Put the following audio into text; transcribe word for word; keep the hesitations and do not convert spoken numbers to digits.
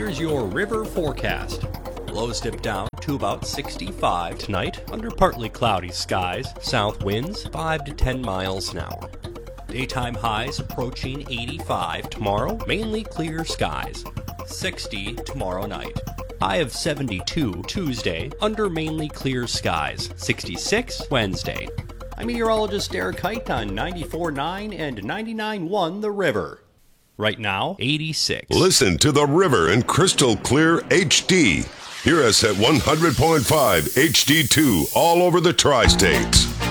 here's your river forecast. Lows dip down to about sixty-five tonight, under partly cloudy skies, south winds five to ten miles an hour. Daytime highs approaching eighty-five tomorrow, mainly clear skies. sixty tomorrow night. High of seventy-two Tuesday, under mainly clear skies. sixty-six Wednesday. I'm meteorologist Derek Height on ninety-four point nine and ninety-nine point one The River. Right now, eighty-six. Listen to The River in crystal clear H D. Hear us at one hundred point five H D two all over the tri-states.